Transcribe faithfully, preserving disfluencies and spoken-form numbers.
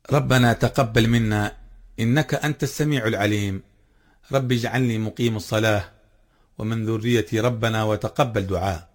ربنا تقبل منا إنك أنت السميع العليم. رب اجعلني مقيم الصلاة ومن ذريتي ربنا وتقبل دعاء.